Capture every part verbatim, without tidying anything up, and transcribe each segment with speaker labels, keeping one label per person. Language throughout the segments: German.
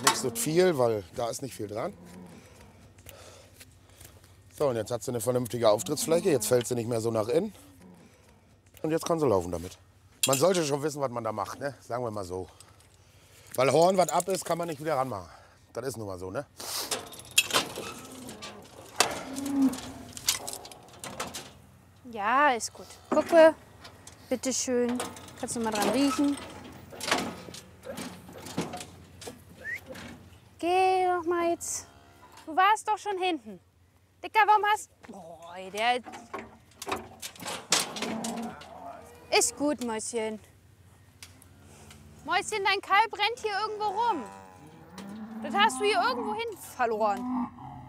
Speaker 1: nicht so viel, weil da ist nicht viel dran. So, und jetzt hat sie eine vernünftige Auftrittsfläche. Jetzt fällt sie nicht mehr so nach innen. Und jetzt kann sie laufen damit. Man sollte schon wissen, was man da macht, ne? Sagen wir mal so. Weil Horn, was ab ist, kann man nicht wieder ranmachen. Das ist nun mal so, ne?
Speaker 2: Ja, ist gut. Gucke, bitteschön. Kannst du mal dran riechen. Geh doch mal jetzt. Du warst doch schon hinten. Dicker, warum hast... Boah, der... Ist gut, Mäuschen. Mäuschen, dein Kalb rennt hier irgendwo rum. Das hast du hier irgendwo hin verloren.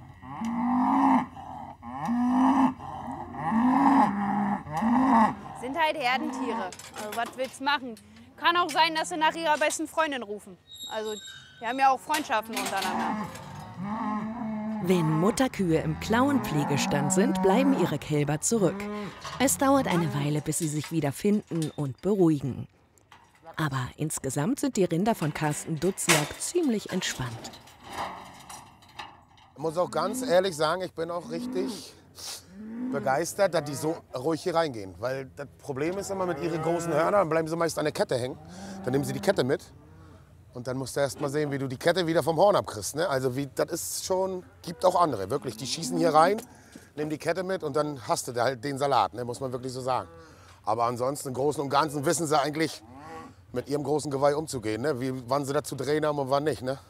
Speaker 2: Sind halt Herdentiere. Also was willst du machen? Kann auch sein, dass sie nach ihrer besten Freundin rufen. Also die haben ja auch Freundschaften untereinander.
Speaker 3: Wenn Mutterkühe im Klauenpflegestand sind, bleiben ihre Kälber zurück. Es dauert eine Weile, bis sie sich wieder finden und beruhigen. Aber insgesamt sind die Rinder von Carsten Duziak ziemlich entspannt.
Speaker 1: Ich muss auch ganz ehrlich sagen, ich bin auch richtig begeistert, dass die so ruhig hier reingehen. Weil das Problem ist immer mit ihren großen Hörnern, dann bleiben sie meist an der Kette hängen. Dann nehmen sie die Kette mit. Und dann musst du erst mal sehen, wie du die Kette wieder vom Horn abkriegst. Ne? Also wie, das ist schon, gibt auch andere, wirklich. Die schießen hier rein, nehmen die Kette mit und dann hast du da halt den Salat, ne? Muss man wirklich so sagen. Aber ansonsten im Großen und Ganzen wissen sie eigentlich, mit ihrem großen Geweih umzugehen. Ne? Wie, wann sie dazu drehen haben und wann nicht. Ne?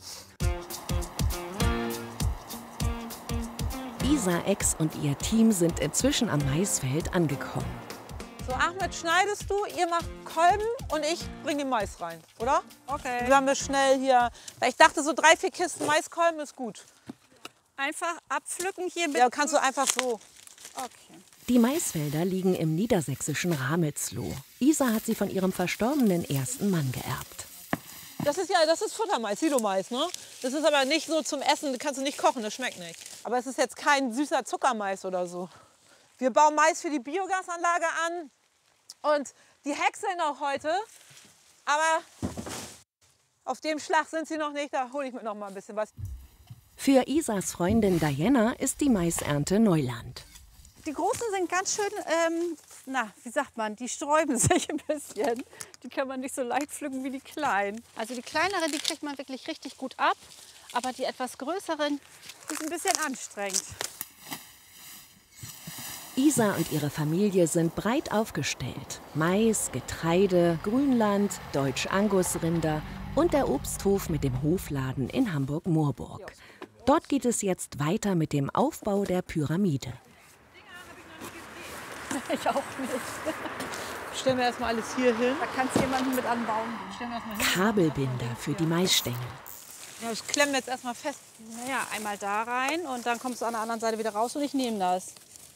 Speaker 3: Isa Ex und ihr Team sind inzwischen am Maisfeld angekommen.
Speaker 4: So, Ahmed, schneidest du, ihr macht Kolben und ich bringe den Mais rein, oder?
Speaker 5: Okay.
Speaker 4: Dann haben wir schnell hier, weil ich dachte, so drei, vier Kisten Maiskolben ist gut.
Speaker 5: Einfach abpflücken hier mit.
Speaker 4: Ja, kannst du einfach so.
Speaker 5: Okay.
Speaker 3: Die Maisfelder liegen im niedersächsischen Ramelsloh. Isa hat sie von ihrem verstorbenen ersten Mann geerbt.
Speaker 4: Das ist ja, das ist Futtermais, Silomais, ne? Das ist aber nicht so zum Essen, das kannst du nicht kochen, das schmeckt nicht. Aber es ist jetzt kein süßer Zuckermais oder so. Wir bauen Mais für die Biogasanlage an und die häckseln auch heute. Aber auf dem Schlag sind sie noch nicht, da hole ich mir noch mal ein bisschen was.
Speaker 3: Für Isas Freundin Diana ist die Maisernte Neuland.
Speaker 5: Die Großen sind ganz schön, ähm, na, wie sagt man, die sträuben sich ein bisschen. Die kann man nicht so leicht pflücken wie die Kleinen. Also die kleineren, die kriegt man wirklich richtig gut ab. Aber die etwas größeren, die sind ein bisschen anstrengend.
Speaker 3: Isa und ihre Familie sind breit aufgestellt. Mais, Getreide, Grünland, Deutsch-Angus-Rinder und der Obsthof mit dem Hofladen in Hamburg-Moorburg. Dort geht es jetzt weiter mit dem Aufbau der Pyramide.
Speaker 5: Ich auch nicht.
Speaker 4: Stellen wir erstmal alles hier hin.
Speaker 5: Da kannst du jemanden mit anbauen.
Speaker 4: Stellen wir erstmal hin.
Speaker 3: Kabelbinder für die Maisstängel.
Speaker 4: Ja, ich klemme jetzt erstmal fest.
Speaker 5: Naja, einmal da rein und dann kommst du an der anderen Seite wieder raus und ich nehme das.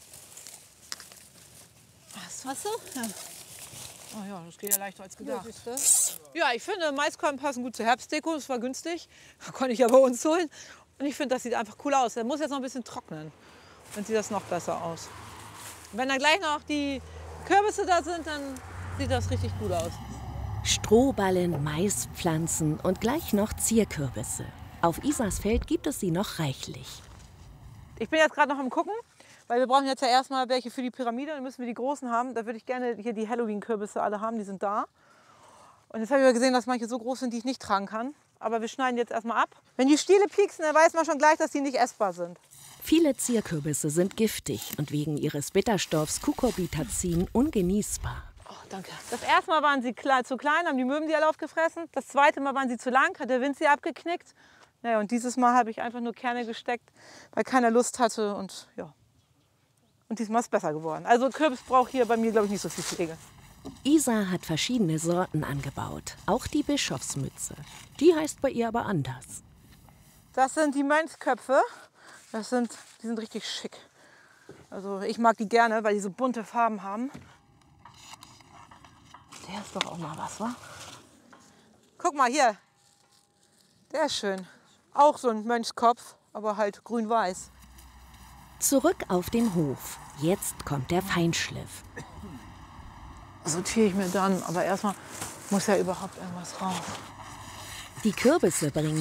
Speaker 4: Was, was du? Ja. Oh ja, das geht ja leichter als gedacht.
Speaker 5: Ja, siehst
Speaker 4: Ja, ich finde, Maiskolben passen gut zur Herbstdeko. Das war günstig. Konnte ich ja bei uns holen. Und ich finde, das sieht einfach cool aus. Der muss jetzt noch ein bisschen trocknen. Dann sieht das noch besser aus. Und wenn dann gleich noch die Kürbisse da sind, dann sieht das richtig gut aus.
Speaker 3: Strohballen, Maispflanzen und gleich noch Zierkürbisse. Auf Isas Feld gibt es sie noch reichlich.
Speaker 4: Ich bin jetzt gerade noch am Gucken, weil wir brauchen jetzt ja erstmal welche für die Pyramide. Dann müssen wir die großen haben. Da würde ich gerne hier die Halloween-Kürbisse alle haben. Die sind da. Und jetzt habe ich ja gesehen, dass manche so groß sind, die ich nicht tragen kann. Aber wir schneiden jetzt erstmal ab. Wenn die Stiele pieksen, dann weiß man schon gleich, dass die nicht essbar sind.
Speaker 3: Viele Zierkürbisse sind giftig und wegen ihres Bitterstoffs Cucurbitazin ungenießbar.
Speaker 4: Oh, danke. Das erste Mal waren sie klein, zu klein, haben die Möwen die alle aufgefressen. Das zweite Mal waren sie zu lang, hat der Wind sie abgeknickt. Naja, und dieses Mal habe ich einfach nur Kerne gesteckt, weil keiner Lust hatte. Und, ja. und diesmal ist es besser geworden. Also Kürbis braucht hier bei mir, glaube ich, nicht so viel Pflege.
Speaker 3: Isa hat verschiedene Sorten angebaut, auch die Bischofsmütze. Die heißt bei ihr aber anders.
Speaker 4: Das sind die Mönchsköpfe. Das sind, die sind richtig schick. Also ich mag die gerne, weil die so bunte Farben haben. Der ist doch auch mal was, wa? Guck mal hier. Der ist schön. Auch so ein Mönchskopf, aber halt grün-weiß.
Speaker 3: Zurück auf den Hof. Jetzt kommt der Feinschliff.
Speaker 4: Sortiere ich mir dann, aber erstmal muss ja überhaupt irgendwas raus.
Speaker 3: Die Kürbisse bringen